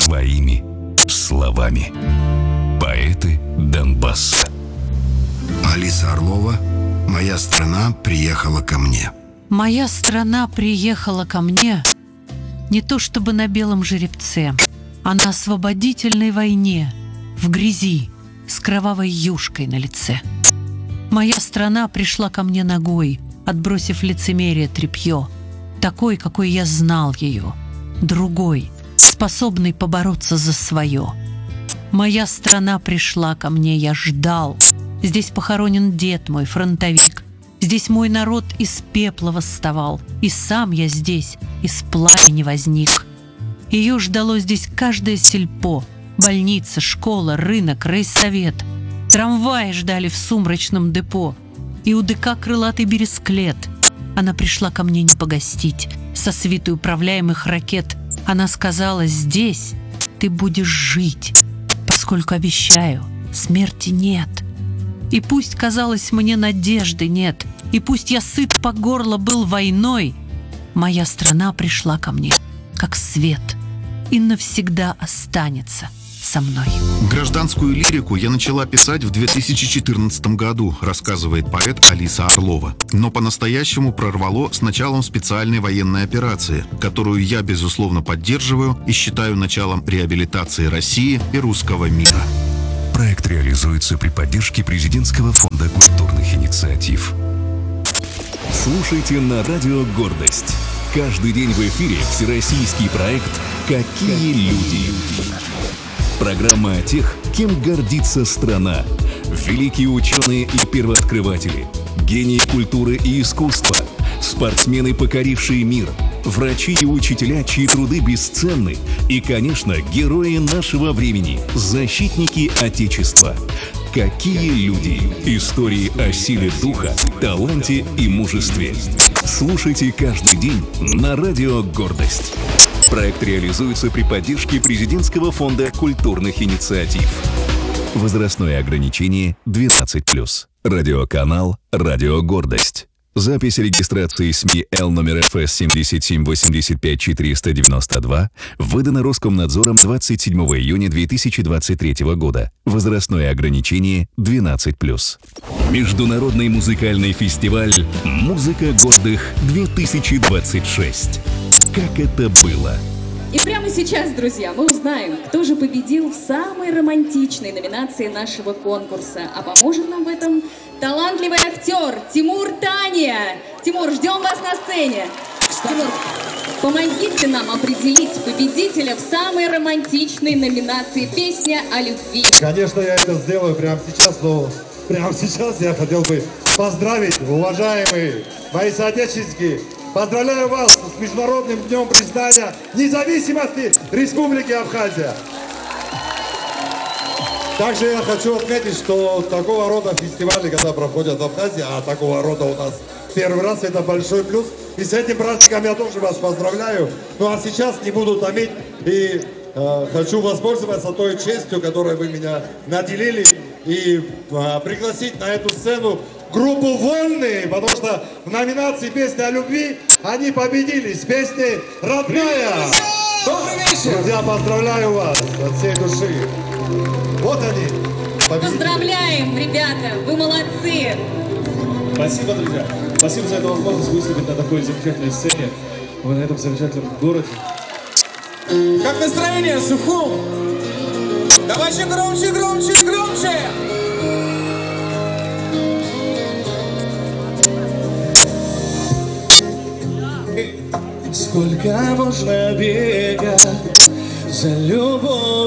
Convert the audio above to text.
своими словами. Поэты Донбасса. Алиса Орлова «Моя страна приехала ко мне». Моя страна приехала ко мне не то чтобы на белом жеребце, а на освободительной войне, в грязи, с кровавой юшкой на лице. Моя страна пришла ко мне ногой, отбросив лицемерие тряпье, такой, какой я знал ее, другой, способный побороться за свое. Моя страна пришла ко мне, я ждал. Здесь похоронен дед мой, фронтовик. Здесь мой народ из пепла восставал, и сам я здесь из пламени возник. Ее ждало здесь каждое сельпо, больница, школа, рынок, райсовет. Трамваи ждали в сумрачном депо, и у ДК крылатый бересклет. Она пришла ко мне не погостить, со свитой управляемых ракет. Она сказала: здесь ты будешь жить, поскольку, обещаю, смерти нет. И пусть, казалось мне, надежды нет, и пусть я сыт по горло был войной, моя страна пришла ко мне, как свет, и навсегда останется со мной. Гражданскую лирику я начала писать в 2014 году, рассказывает поэт Алиса Орлова. Но по-настоящему прорвало с началом специальной военной операции, которую я, безусловно, поддерживаю и считаю началом реабилитации России и русского мира. Проект реализуется при поддержке Президентского фонда культурных инициатив. Слушайте на радио «Гордость». Каждый день в эфире всероссийский проект «Какие люди». Программа о тех, кем гордится страна. Великие ученые и первооткрыватели, гении культуры и искусства, спортсмены, покорившие мир, врачи и учителя, чьи труды бесценны, и, конечно, герои нашего времени, защитники Отечества. Какие люди? Истории о силе духа, таланте и мужестве. Слушайте каждый день на радио «Гордость». Проект реализуется при поддержке Президентского фонда культурных инициатив. Возрастное ограничение 12+. Радиоканал «Радио Гордость». Запись регистрации СМИ Л номер ФС 7785492 выдана Роскомнадзором 27 июня 2023 года. Возрастное ограничение 12+. Международный музыкальный фестиваль «Музыка гордых-2026». Как это было? И прямо сейчас, друзья, мы узнаем, кто же победил в самой романтичной номинации нашего конкурса. А поможет нам в этом талантливый актер Тимур Таня. Тимур, ждем вас на сцене. Тимур, помогите нам определить победителя в самой романтичной номинации «Песня о любви». Конечно, я это сделаю прямо сейчас, но прямо сейчас я хотел бы поздравить, уважаемые мои соотечественники. Поздравляю вас с Международным днем признания независимости Республики Абхазия. Также я хочу отметить, что такого рода фестивали, когда проходят в Абхазии, а такого рода у нас первый раз, это большой плюс. И с этим праздником я тоже вас поздравляю. Ну а сейчас не буду томить и хочу воспользоваться той честью, которой вы меня наделили, и пригласить на эту сцену группу «Вольные», потому что в номинации «Песня о любви» они победили с песней «Родная». Друзья, поздравляю вас от всей души. Вот они, победители. Поздравляем, ребята, вы молодцы. Спасибо, друзья. Спасибо за эту возможность выступить на такой замечательной сцене, на этом замечательном городе. Как настроение, Сухум? Давайте громче, громче, громче! Сколько можно бегать за любовью?